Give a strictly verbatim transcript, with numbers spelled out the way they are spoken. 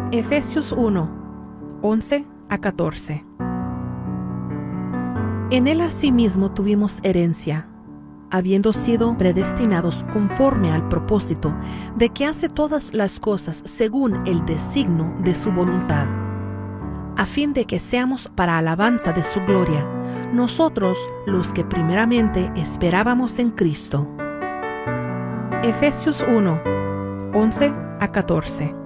Efesios uno, once a catorce. En él asimismo tuvimos herencia, habiendo sido predestinados conforme al propósito de que hace todas las cosas según el designio de su voluntad, a fin de que seamos para alabanza de su gloria, nosotros los que primeramente esperábamos en Cristo. Efesios uno, once a catorce.